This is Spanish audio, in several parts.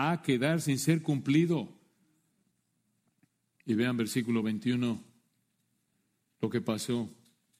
va a quedar sin ser cumplido. Y vean versículo 21, lo que pasó.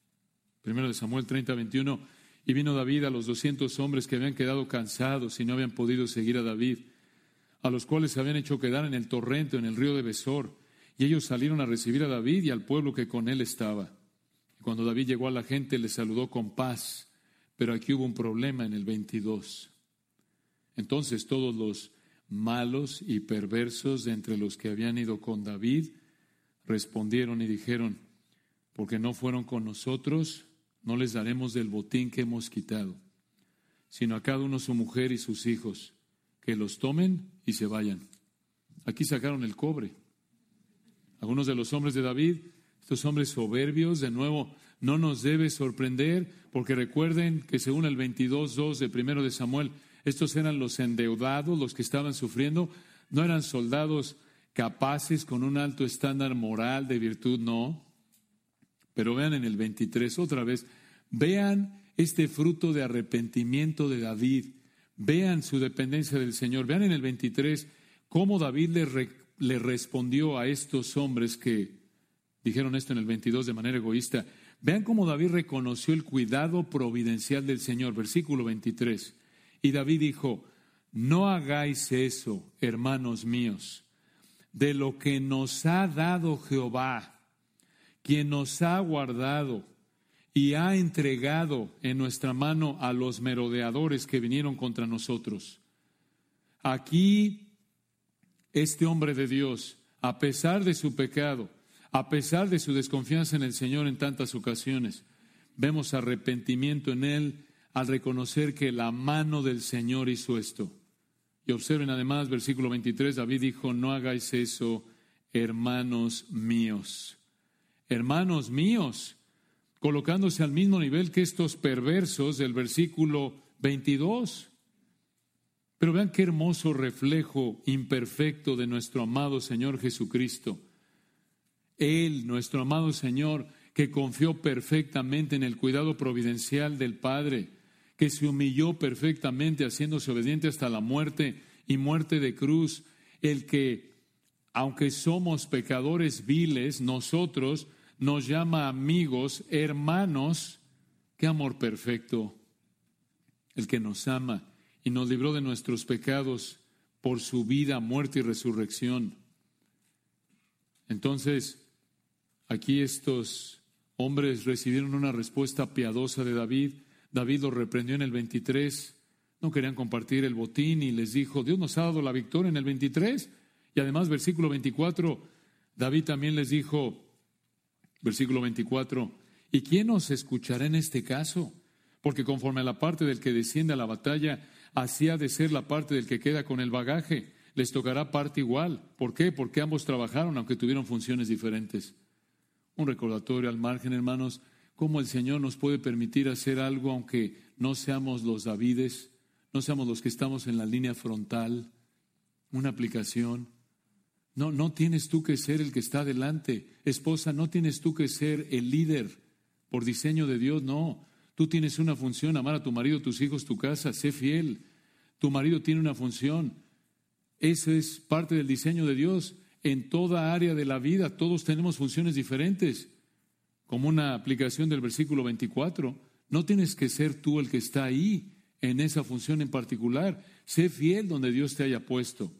1 Samuel 30, 21. Y vino David a los 200 hombres que habían quedado cansados y no habían podido seguir a David, a los cuales se habían hecho quedar en el torrente, en el río de Besor. Y ellos salieron a recibir a David y al pueblo que con él estaba. Y cuando David llegó a la gente, le saludó con paz. Pero aquí hubo un problema en el 22. Entonces todos los malos y perversos de entre los que habían ido con David respondieron y dijeron: porque no fueron con nosotros, no les daremos del botín que hemos quitado, sino a cada uno su mujer y sus hijos, que los tomen y se vayan. Aquí sacaron el cobre. Algunos de los hombres de David, estos hombres soberbios, de nuevo, no nos debe sorprender, porque recuerden que según el 22:2 de 1 de Samuel, estos eran los endeudados, los que estaban sufriendo. No eran soldados capaces con un alto estándar moral de virtud, no. Pero vean en el 23 otra vez, vean este fruto de arrepentimiento de David, vean su dependencia del Señor. Vean en el 23 cómo David le respondió a estos hombres que dijeron esto en el 22 de manera egoísta. Vean cómo David reconoció el cuidado providencial del Señor. Versículo 23. Y David dijo: no hagáis eso, hermanos míos, de lo que nos ha dado Jehová, quien nos ha guardado y ha entregado en nuestra mano a los merodeadores que vinieron contra nosotros. Aquí este hombre de Dios, a pesar de su pecado, a pesar de su desconfianza en el Señor en tantas ocasiones, vemos arrepentimiento en él al reconocer que la mano del Señor hizo esto. Y observen además, versículo 23, David dijo: no hagáis eso, hermanos míos. Hermanos míos, colocándose al mismo nivel que estos perversos del versículo 22. Pero vean qué hermoso reflejo imperfecto de nuestro amado Señor Jesucristo. Él, nuestro amado Señor, que confió perfectamente en el cuidado providencial del Padre, que se humilló perfectamente haciéndose obediente hasta la muerte y muerte de cruz, el que, aunque somos pecadores viles, nosotros nos llama amigos, hermanos. ¡Qué amor perfecto! El que nos ama y nos libró de nuestros pecados por su vida, muerte y resurrección. Entonces, aquí estos hombres recibieron una respuesta piadosa de David. David los reprendió en el 23. No querían compartir el botín y les dijo: Dios nos ha dado la victoria en el 23. Y además, versículo 24, David también les dijo, versículo 24, ¿y quién nos escuchará en este caso? Porque conforme a la parte del que desciende a la batalla, así ha de ser la parte del que queda con el bagaje. Les tocará parte igual. ¿Por qué? Porque ambos trabajaron, aunque tuvieron funciones diferentes. Un recordatorio al margen, hermanos, cómo el Señor nos puede permitir hacer algo aunque no seamos los Davides, no seamos los que estamos en la línea frontal. Una aplicación. No tienes tú que ser el que está adelante. Esposa, no tienes tú que ser el líder por diseño de Dios, no. Tú tienes una función: amar a tu marido, tus hijos, tu casa, sé fiel. Tu marido tiene una función. Eso es parte del diseño de Dios. En toda área de la vida todos tenemos funciones diferentes. Como una aplicación del versículo 24, no tienes que ser tú el que está ahí en esa función en particular. Sé fiel donde Dios te haya puesto.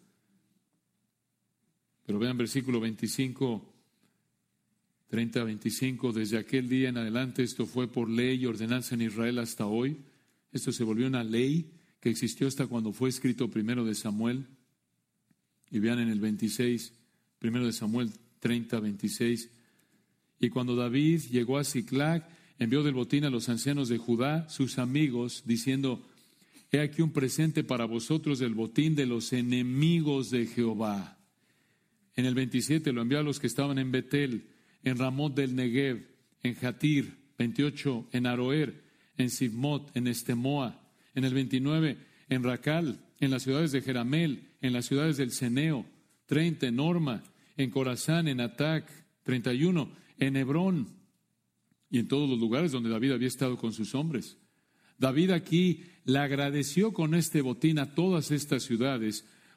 Pero vean versículo 25, 30, 25, desde aquel día en adelante esto fue por ley y ordenanza en Israel hasta hoy. Esto se volvió una ley que existió hasta cuando fue escrito 1 de Samuel. Y vean en el 26, 1 de Samuel 30, 26. Y cuando David llegó a Siclag, envió del botín a los ancianos de Judá, sus amigos, diciendo: he aquí un presente para vosotros del botín de los enemigos de Jehová. En el 27 lo envió a los que estaban en Betel, en Ramot del Negev, en Jatir. 28 en Aroer, en Sibmot, en Estemoa. En el 29 en Racal, en las ciudades de Jeramel, en las ciudades del Ceneo. 30 en Orma, en Corazán, en Atac. 31 en Hebrón y en todos los lugares donde David había estado con sus hombres. David aquí le agradeció con este botín a todas estas ciudades